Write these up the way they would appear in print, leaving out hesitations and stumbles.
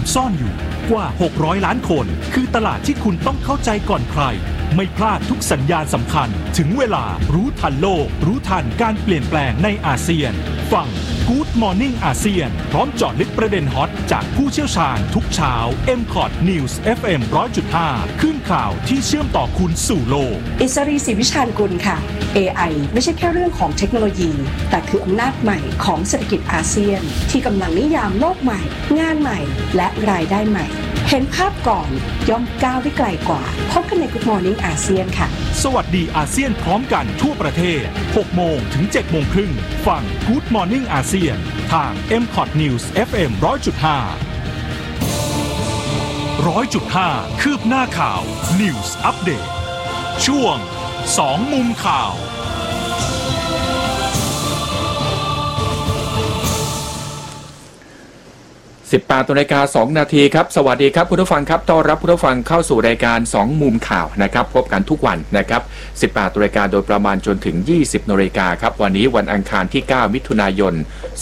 ซ่อนอยู่กว่า600ล้านคนคือตลาดที่คุณต้องเข้าใจก่อนใครไม่พลาดทุกสัญญาณสำคัญถึงเวลารู้ทันโลกรู้ทันการเปลี่ยนแปลงในอาเซียนฟัง Good Morning อาเซียนพร้อมเจาะลึกประเด็นฮอตจากผู้เชี่ยวชาญทุกเช้า MCOT News FM 100.5 ขึ้นข่าวที่เชื่อมต่อคุณสู่โลกอิสรีศรีวิชาญกุลค่ะ AI ไม่ใช่แค่เรื่องของเทคโนโลยีแต่คืออำนาจใหม่ของเศรษฐกิจอาเซียนที่กำลังนิยามโลกใหม่งานใหม่และรายได้ใหม่เห็นภาพก่อนย่อมก้าวได้ไกลกว่าพบกันใน Good Morning อาเซียนค่ะสวัสดีอาเซียนพร้อมกันทั่วประเทศ 6 โมงถึง 7 โมงครึ่งฟัง Good Morning อาเซียนทาง MCOT News FM 100.5 คืบหน้าข่าว News Update ช่วง2มุมข่าว 18:02 นาทีครับสวัสดีครับคุณผู้ฟังครับต้อนรับคุณผู้ฟังเข้าสู่รายการ2มุมข่าวนะครับพบกันทุกวันนะครับ 18:00 นโดยประมาณจนถึง 20:00 นครับวันนี้วันอังคารที่ 9 มิถุนายน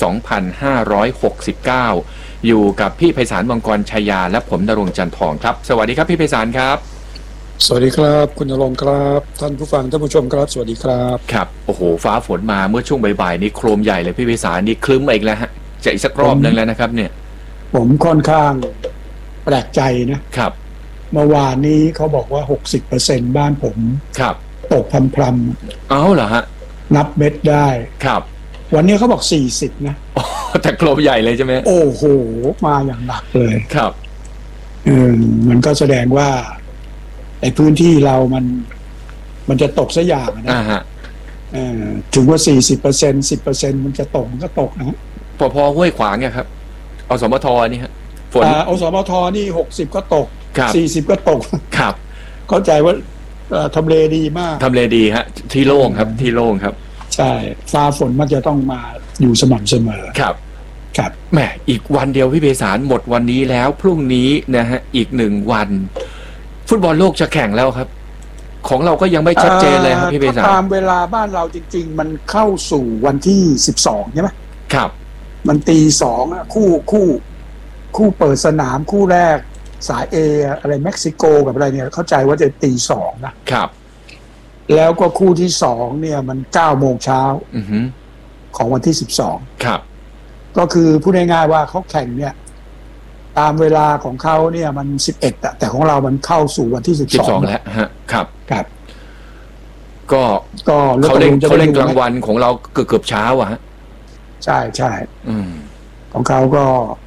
2569 อยู่กับพี่ไพศาลมังกรชัยยาและผมณรงค์จันทองครับสวัสดีครับพี่ไพศาลครับสวัสดีครับคุณณรงค์ครับท่านผู้ฟังท่านผู้ชมครับสวัสดีครับครับโอ้โหฟ้าฝนมาเมื่อช่วงบ่ายๆนี้โครมใหญ่เลยพี่ไพศาลนี่ครึ้มมาอีกแล้วฮะจะอีกสักรอบนึงแล้วนะครับเนี่ยผมค่อนข้างแปลกใจนะครับเมื่อวานนี้เขาบอกว่า 60% บ้านผมครับตกพรำๆเอาเหรอฮะนับเม็ดได้ครับวันนี้เขาบอก40นะแต่โครมใหญ่เลยใช่ไหมโอ้โหมาอย่างหนักเลยครับมันก็แสดงว่าไอ้พื้นที่เรามันจะตกซะอย่างนะถึงว่า 40% 10% มันจะตกมันก็ตกนะพอห้วยขวางเนี่ยครับอสมทนี่ฮะฝนอสมทนี่60ก็ตก40ก็ตกครับเข้าใจว่าทำเลดีมากทำเลดีฮะที่โล่งครับที่โล่งครับใช่ฟ้าฝนมันจะต้องมาอยู่สม่ำเสมอครับครับแหมอีกวันเดียวพี่เบสารหมดวันนี้แล้วพรุ่งนี้นะฮะอีก1วันฟุตบอลโลกจะแข่งแล้วครับของเราก็ยังไม่ชัดเจนเลยครับพี่เบสารตามเวลาบ้านเราจริงๆมันเข้าสู่วันที่12ใช่ไหมครับมันตี2อ่ะคู่เปิดสนามคู่แรกสายเออะไรเม็กซิโกกับอะไรเนี่ยเข้าใจว่าจะตี2 นะครับแล้วก็คู่ที่2เนี่ยมัน9 โมงเช้าของวันที่12 ครับก็คือพูดง่ายๆว่าเขาแข่งเนี่ยตามเวลาของเขาเนี่ยมัน11แต่ของเรามันเข้าสู่วันที่ 12แล้วฮะครับครับก็เขาเล่นกลางวันของเราเกือบเช้าอ่ะฮะใช่ของเขาก็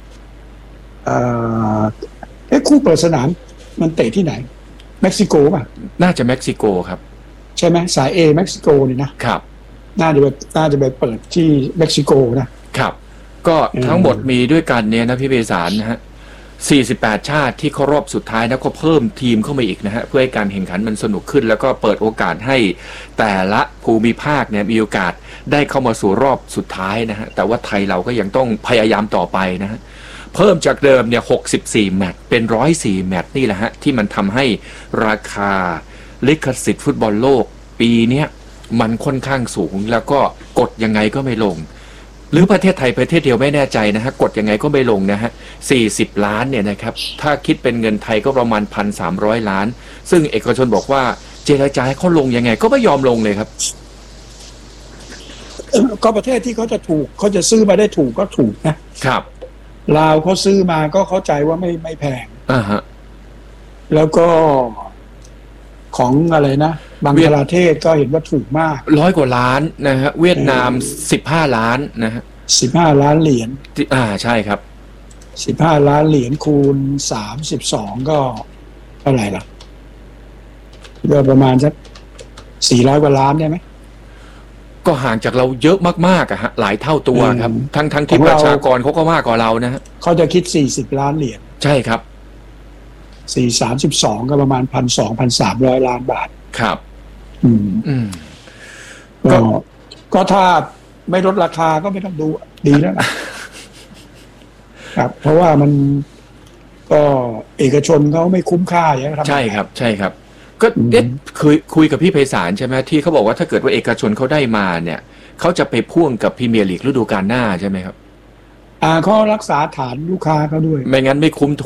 คู่เปิดสนามมันเตะที่ไหนเม็กซิโกป่ะน่าจะเม็กซิโกครับใช่ไหมสายเอเม็กซิโกนี่นะครับน่าจะไปเปิดที่เม็กซิโกนะครับก็ทั้งหมดมีด้วยกันเนี่ยนะพี่เบสารนะฮะ48ชาติที่เข้ารอบสุดท้ายแล้วก็เพิ่มทีมเข้ามาอีกนะฮะเพื่อให้การแข่งขันมันสนุกขึ้นแล้วก็เปิดโอกาสให้แต่ละภูมิภาคเนี่ยมีโอกาสได้เข้ามาสู่รอบสุดท้ายนะฮะแต่ว่าไทยเราก็ยังต้องพยายามต่อไปนะฮะเพิ่มจากเดิมเนี่ย64แมตช์เป็น104แมตช์นี่แหละฮะที่มันทำให้ราคาลิขสิทธิ์ฟุตบอลโลกปีนี้มันค่อนข้างสูงแล้วก็กดยังไงก็ไม่ลงหรือประเทศไทยประเทศเดียวไม่แน่ใจนะฮะกดยังไงก็ไม่ลงนะฮะ40ล้านเนี่ยนะครับถ้าคิดเป็นเงินไทยก็ประมาณ 1,300 ล้านซึ่งเอกชนบอกว่าเจรจาให้เขาลงยังไงก็ไม่ยอมลงเลยครับก็ประเทศที่เขาจะถูกเขาจะซื้อมาได้ถูกก็ถูกนะครับลาวเขาซื้อมาก็เข้าใจว่าไม่แพงฮะแล้วก็ของอะไรนะบังคลาเทศก็เห็นว่าถูกมาก 100 กว่าล้านนะฮะเวียดนาม15 ล้านนะฮะ 15 ล้านเหรียญใช่ครับ 15 ล้านเหรียญคูณ32ก็เท่าไหร่ล่ะก็ประมาณสัก400 กว่าล้านได้ไหมก็ห่างจากเราเยอะมากๆอะฮะหลายเท่าตัวครับทั้งที่ประชากรเขาก็มากกว่าเรานะฮะเขาจะคิด40 ล้านเหรียญใช่ครับ 32ก็ประมาณ 1,200-1,300 ล้านบาทครับก็ถ้าไม่ลดราคาก็ไม่ต้องดูดีแล้วครับเพราะว่ามันก็เอกชนเขาไม่คุ้มค่าอย่างนี้ใช่ครับใช่ครับก็คุยกับพี่ไพศาลใช่ไหมที่เขาบอกว่าถ้าเกิดว่าเอกชนเขาได้มาเนี่ยเขาจะไปพ่วงกับพรีเมียร์ลีกฤดูกาลหน้าใช่ไหมครับเขารักษาฐานลูกค้าเขาด้วยไม่งั้นไม่คุ้ม